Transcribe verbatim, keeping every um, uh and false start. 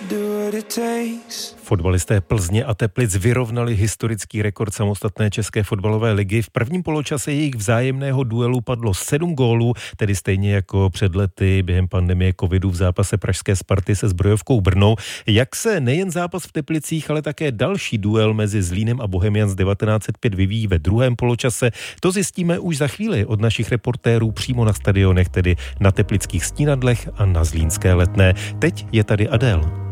Fotbalisté Plzně a Teplic vyrovnali historický rekord samostatné české fotbalové ligy. V prvním poločase jejich vzájemného duelu padlo sedm gólů, tedy stejně jako před lety během pandemie covidu v zápase pražské Sparty se Zbrojovkou Brnou. Jak se nejen zápas v Teplicích, ale také další duel mezi Zlínem a Bohemians devatenáct set pět vyvíjí ve druhém poločase, to zjistíme už za chvíli od našich reportérů přímo na stadionech, tedy na teplických Stínadlech a na zlínské Letné. Teď je tady Adél.